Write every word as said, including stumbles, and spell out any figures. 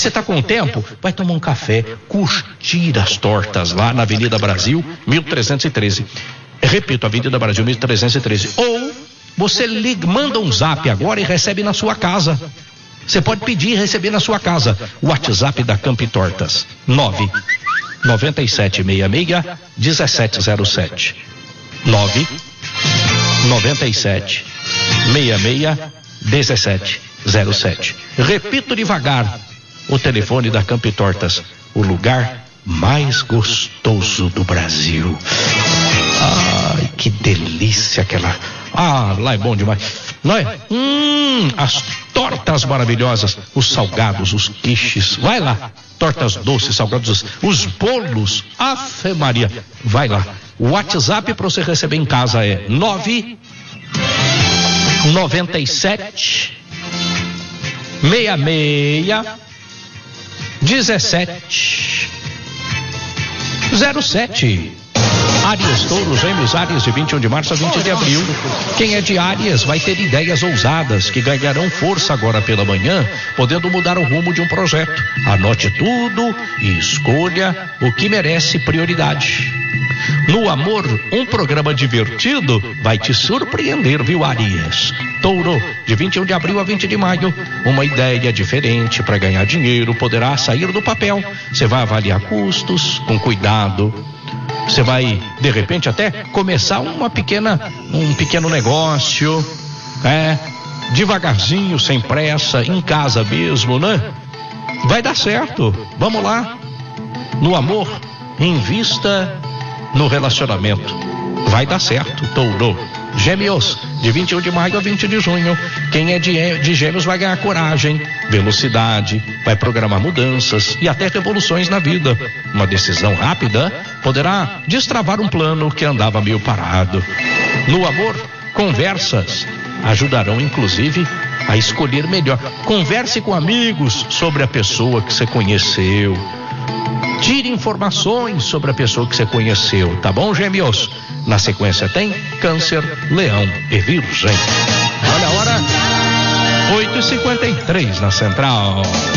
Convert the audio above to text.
você tá com o tempo? Vai tomar um café, curtir as tortas lá na Avenida Brasil, mil trezentos e treze. Repito, Avenida Brasil, mil trezentos e treze. Ou você liga, manda um zap agora e recebe na sua casa. Você pode pedir e receber na sua casa. O WhatsApp da Camp Tortas, nove nove sete seis seis um sete zero sete. nove nove sete seis seis um sete zero sete. Repito devagar, o telefone da Camp Tortas, o lugar mais gostoso do Brasil. Ai, que delícia aquela. Ah, lá é bom demais. Não é? Hum, as tortas maravilhosas, os salgados, os quiches. Vai lá. Tortas doces, salgados, os bolos. Ave Maria. Vai lá. O WhatsApp para você receber em casa é nove nove sete seis seis um sete zero sete. Áries, Touros, Gêmeos, Áries de vinte e um de março a vinte de abril. Quem é de Áries vai ter ideias ousadas que ganharão força agora pela manhã, podendo mudar o rumo de um projeto. Anote tudo e escolha o que merece prioridade. No amor, um programa divertido vai te surpreender, viu, Áries? Touro, de vinte e um de abril a vinte de maio, uma ideia diferente para ganhar dinheiro poderá sair do papel. Você vai avaliar custos com cuidado. Você vai, de repente, até começar uma pequena, um pequeno negócio, é, devagarzinho, sem pressa, em casa mesmo, né? Vai dar certo. Vamos lá. No amor, invista no relacionamento. Vai dar certo, Touro. Gêmeos, de vinte e um de maio a vinte de junho. Quem é de, de Gêmeos vai ganhar coragem, velocidade, vai programar mudanças e até revoluções na vida. Uma decisão rápida poderá destravar um plano que andava meio parado. No amor, conversas ajudarão inclusive a escolher melhor. Converse com amigos sobre a pessoa que você conheceu. Tire informações sobre a pessoa que você conheceu, tá bom, Gêmeos? Na sequência tem Câncer, Leão e Virgem. Olha a hora, oito e cinquenta e três na Central.